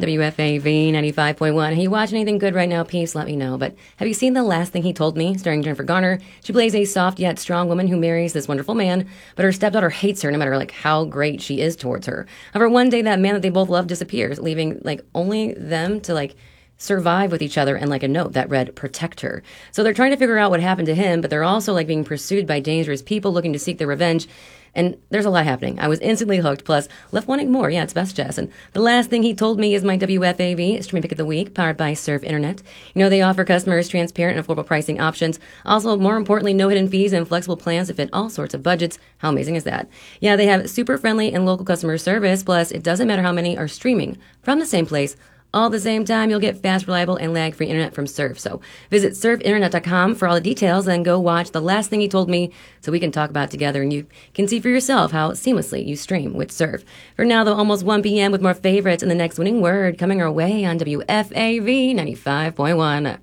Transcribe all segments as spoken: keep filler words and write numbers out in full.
W F A V ninety-five point one. Hey, you watching anything good right now? Peace, let me know. But have you seen The Last Thing He Told Me, starring Jennifer Garner? She plays a soft yet strong woman who marries this wonderful man, but her stepdaughter hates her no matter like how great she is towards her. However, one day that man that they both love disappears, leaving like only them to like survive with each other and like a note that read protect her. So they're trying to figure out what happened to him, but they're also like being pursued by dangerous people looking to seek their revenge. And there's a lot happening. I was instantly hooked, plus left wanting more. Yeah, it's Best Jess. And The Last Thing He Told Me is my W F A V streaming pick of the week, powered by Surf Internet. You know, they offer customers transparent and affordable pricing options. Also, more importantly, no hidden fees and flexible plans to fit all sorts of budgets. How amazing is that? Yeah, they have super friendly and local customer service. Plus, it doesn't matter how many are streaming from the same place. All at the same time, you'll get fast, reliable, and lag-free internet from Surf. So visit surf internet dot com for all the details and go watch The Last Thing He Told Me so we can talk about it together and you can see for yourself how seamlessly you stream with Surf. For now, though, almost one p.m. with more favorites and the next winning word coming our way on W F A V ninety-five point one.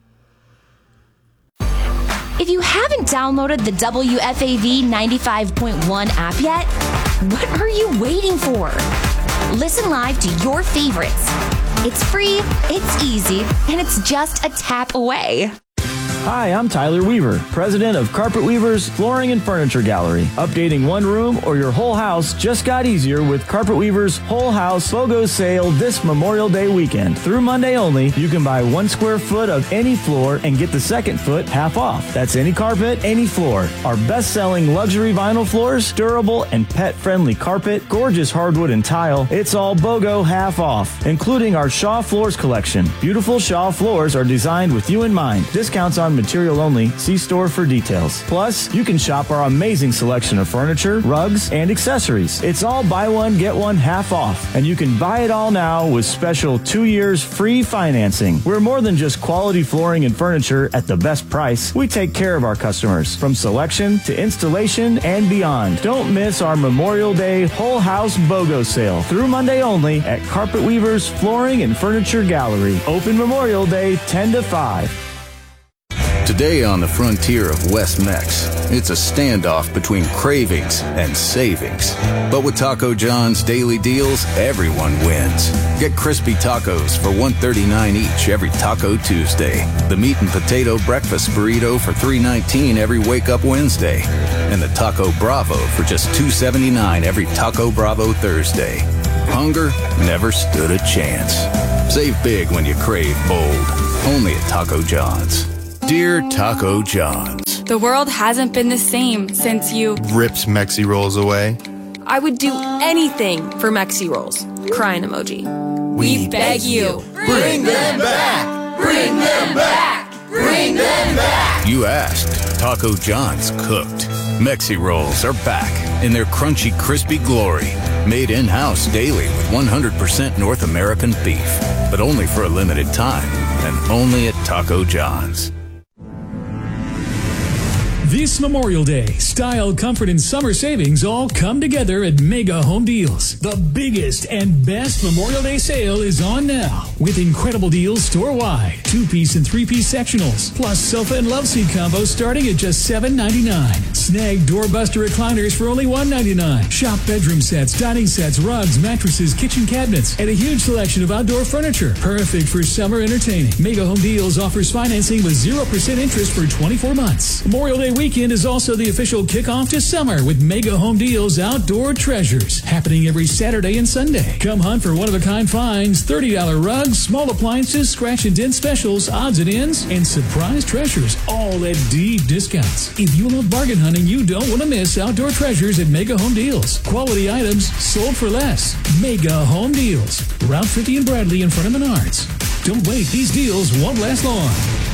If you haven't downloaded the W F A V ninety-five point one app yet, what are you waiting for? Listen live to your favorites. It's free, it's easy, and it's just a tap away. Hi, I'm Tyler Weaver, president of Carpet Weaver's Flooring and Furniture Gallery. Updating one room or your whole house just got easier with Carpet Weaver's Whole House BOGO sale this Memorial Day weekend. Through Monday only, you can buy one square foot of any floor and get the second foot half off. That's any carpet, any floor. Our best-selling luxury vinyl floors, durable and pet-friendly carpet, gorgeous hardwood and tile. It's all BOGO half off, including our Shaw Floors collection. Beautiful Shaw floors are designed with you in mind. Discounts on material only. See store for details. Plus, you can shop our amazing selection of furniture, rugs, and accessories. It's all buy one, get one half off. And you can buy it all now with special two years free financing. We're more than just quality flooring and furniture at the best price. We take care of our customers from selection to installation and beyond. Don't miss our Memorial Day Whole House BOGO sale through Monday only at Carpet Weaver's Flooring and Furniture Gallery. Open Memorial Day ten to five. Today on the frontier of West Mex, it's a standoff between cravings and savings. But with Taco John's daily deals, everyone wins. Get crispy tacos for one thirty-nine each every Taco Tuesday. The meat and potato breakfast burrito for three nineteen every Wake Up Wednesday. And the Taco Bravo for just two seventy-nine every Taco Bravo Thursday. Hunger never stood a chance. Save big when you crave bold. Only at Taco John's. Dear Taco John's, the world hasn't been the same since you ripped Mexi Rolls away. I would do anything for Mexi Rolls. Crying emoji. We, we beg you. Bring them back! Bring them back! Bring them back! You asked. Taco John's cooked. Mexi Rolls are back in their crunchy, crispy glory. Made in-house daily with one hundred percent North American beef. But only for a limited time. And only at Taco John's. This Memorial Day, style, comfort, and summer savings all come together at Mega Home Deals. The biggest and best Memorial Day sale is on now with incredible deals store-wide. Two-piece and three-piece sectionals, plus sofa and love seat combos starting at just seven ninety-nine. Snag doorbuster recliners for only one ninety-nine. Shop bedroom sets, dining sets, rugs, mattresses, kitchen cabinets, and a huge selection of outdoor furniture. Perfect for summer entertaining. Mega Home Deals offers financing with zero percent interest for twenty-four months. Memorial Day weekend is also the official kickoff to summer with Mega Home Deals Outdoor Treasures, happening every Saturday and Sunday. Come hunt for one-of-a-kind finds, thirty dollars rugs, small appliances, scratch and dent specials, odds and ends, and surprise treasures, all at deep discounts. If you love bargain hunting, you don't want to miss Outdoor Treasures at Mega Home Deals. Quality items sold for less. Mega Home Deals. Route fifty in Bradley in front of Menards. Don't wait, these deals won't last long.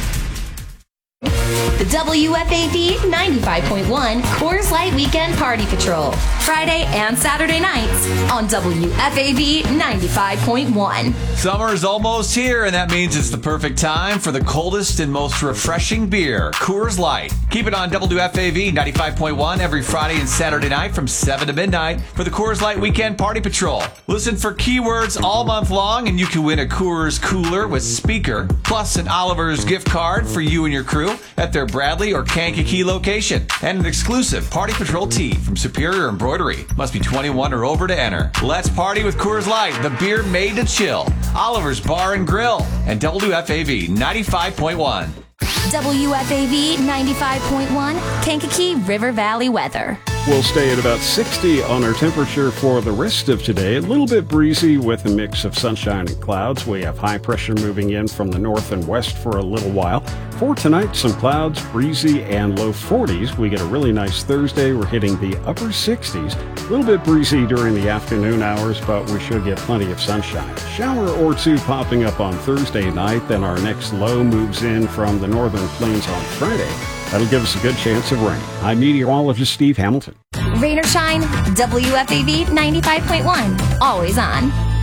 The W F A V ninety-five point one Coors Light Weekend Party Patrol. Friday and Saturday nights on W F A V ninety-five point one. Summer is almost here, and that means it's the perfect time for the coldest and most refreshing beer, Coors Light. Keep it on W F A V ninety-five point one every Friday and Saturday night from seven to midnight for the Coors Light Weekend Party Patrol. Listen for keywords all month long, and you can win a Coors cooler with speaker, plus an Oliver's gift card for you and your crew at their their Bradley or Kankakee location. And an exclusive Party Patrol tee from Superior Embroidery. Must be twenty-one or over to enter. Let's party with Coors Light, the beer made to chill. Oliver's Bar and Grill and W F A V ninety-five point one. W F A V ninety-five point one, Kankakee River Valley weather. We'll stay at about sixty on our temperature for the rest of today. A little bit breezy with a mix of sunshine and clouds. We have high pressure moving in from the north and west for a little while. For tonight, some clouds, breezy, and low forties. We get a really nice Thursday. We're hitting the upper sixties. A little bit breezy during the afternoon hours, but we should get plenty of sunshine. Shower or two popping up on Thursday night. Then our next low moves in from the northern plains on Friday. That'll give us a good chance of rain. I'm meteorologist Steve Hamilton. Rain or shine, W F A V ninety-five point one. Always on.